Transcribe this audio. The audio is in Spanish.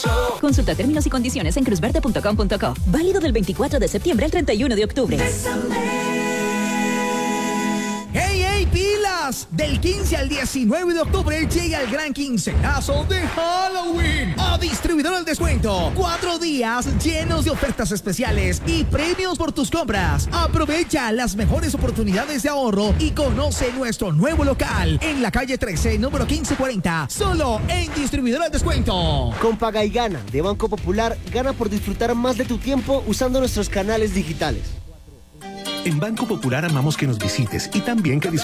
Consulta términos y condiciones en cruzverde.com.co. Válido del 24 de septiembre al 31 de octubre. ¡Hey, hey, pilas! Del 15 al 19 de octubre llega el gran quincenazo de Halloween a Distribuidor al Descuento. 4 días llenos de ofertas especiales y premios por tus compras. Aprovecha las mejores oportunidades de ahorro y conoce nuestro nuevo local en la calle 13, número 1540, solo en Distribuidor al Descuento. Con Paga y Gana de Banco Popular, gana por disfrutar más de tu tiempo usando nuestros canales digitales. En Banco Popular amamos que nos visites y también que disfrutes